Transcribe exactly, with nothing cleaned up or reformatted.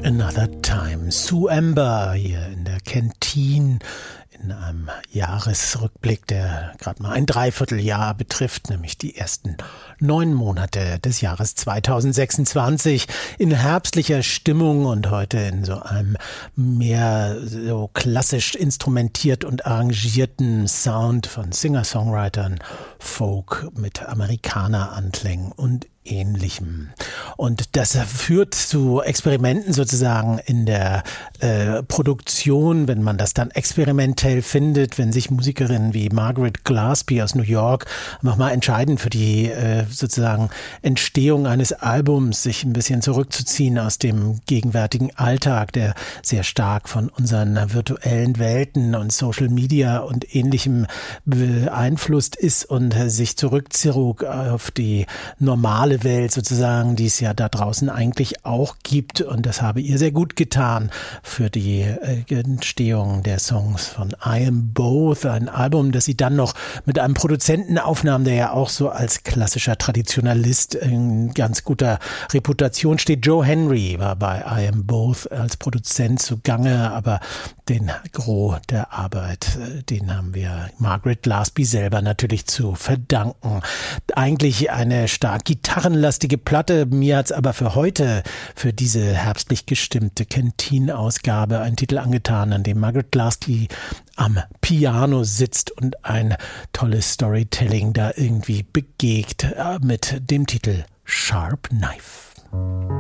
Another Time. Sue Amber hier in der Kantine in einem Jahresrückblick, der gerade mal ein Dreivierteljahr betrifft, nämlich die ersten neun Monate des Jahres zweitausendsechsundzwanzig in herbstlicher Stimmung und heute in so einem mehr so klassisch instrumentiert und arrangierten Sound von Singer-Songwritern, Folk mit Amerikaner-Anklängen und Ähnlichem. Und das führt zu Experimenten sozusagen in der äh, Produktion, wenn man das dann experimentell findet, wenn sich Musikerinnen wie Margaret Gillespie aus New York nochmal entscheiden für die äh, sozusagen Entstehung eines Albums, sich ein bisschen zurückzuziehen aus dem gegenwärtigen Alltag, der sehr stark von unseren virtuellen Welten und Social Media und Ähnlichem beeinflusst ist und sich zurückzieht auf die normale Welt sozusagen, die es ja da draußen eigentlich auch gibt, und das habe ihr sehr gut getan für die äh, Entstehung der Songs von I Am Both, ein Album, das sie dann noch mit einem Produzenten aufnahm, der ja auch so als klassischer Traditionalist in ganz guter Reputation steht. Joe Henry war bei I Am Both als Produzent zugange, aber den Gros der Arbeit, den haben wir Margaret Gillespie selber natürlich zu verdanken. Eigentlich eine stark gitarrenlastige Platte. Mir hat's aber für heute, für diese herbstlich gestimmte Kantine-Ausgabe, einen Titel angetan, an dem Margaret Gillespie am Piano sitzt und ein tolles Storytelling da irgendwie begegt mit dem Titel Sharp Knife.